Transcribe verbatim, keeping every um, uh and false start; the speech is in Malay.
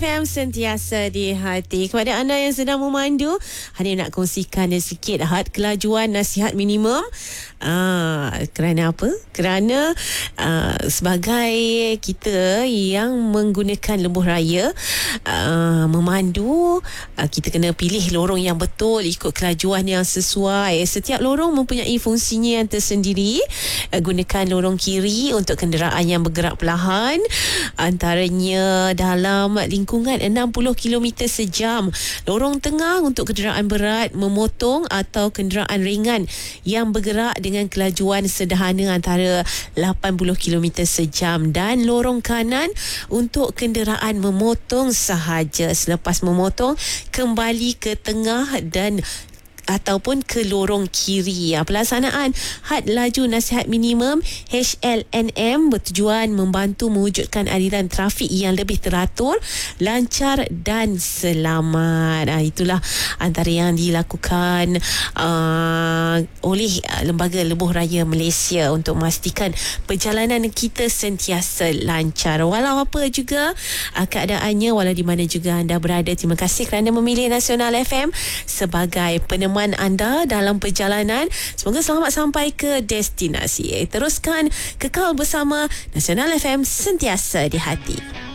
F M sentiasa di hati. Kepada anda yang sedang memandu, Hani nak kongsikan sikit had kelajuan nasihat minimum. Ah, kerana apa? Kerana ah, sebagai kita yang menggunakan lebuh raya, ah, memandu, ah, kita kena pilih lorong yang betul, ikut kelajuan yang sesuai. Setiap lorong mempunyai fungsinya yang tersendiri. Ah, gunakan lorong kiri untuk kenderaan yang bergerak perlahan, antaranya dalam lingkungan enam puluh kilometer sejam. Lorong tengah untuk kenderaan berat, memotong atau kenderaan ringan yang bergerak dengan kelajuan sederhana antara lapan puluh kilometer sejam, dan lorong kanan untuk kenderaan memotong sahaja. Selepas memotong, kembali ke tengah dan ataupun ke lorong kiri. Pelaksanaan had laju nasihat minimum H L N M bertujuan membantu mewujudkan aliran trafik yang lebih teratur, lancar dan selamat. Itulah antara yang dilakukan uh, oleh Lembaga Lebuh Raya Malaysia untuk memastikan perjalanan kita sentiasa lancar. Walau apa juga uh, keadaannya, walau di mana juga anda berada, terima kasih kerana memilih Nasional F M sebagai peneman anda dalam perjalanan. Semoga selamat sampai ke destinasi. Teruskan kekal bersama Nasional F M, sentiasa di hati.